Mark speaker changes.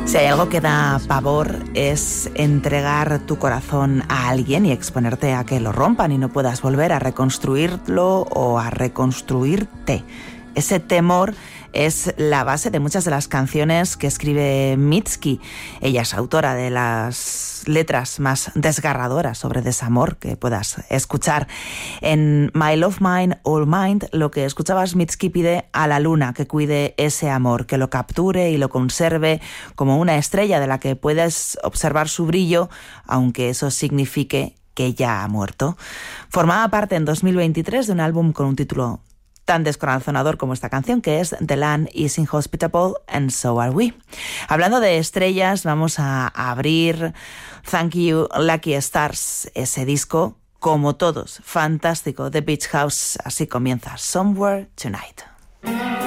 Speaker 1: Si hay algo que da pavor es entregar tu corazón a alguien y exponerte a que lo rompan y no puedas volver a reconstruirlo o a reconstruirte. Ese temor es la base de muchas de las canciones que escribe Mitski. Ella es autora de las letras más desgarradoras sobre desamor que puedas escuchar. En My Love Mine All Mind, lo que escuchabas, Mitski pide a la luna que cuide ese amor, que lo capture y lo conserve como una estrella de la que puedes observar su brillo, aunque eso signifique que ya ha muerto. Formaba parte en 2023 de un álbum con un título tan descorazonador como esta canción, que es The Land is Inhospitable and So Are We. Hablando de estrellas, vamos a abrir Thank You Lucky Stars, ese disco, como todos, fantástico, The Beach House. Así comienza Somewhere Tonight.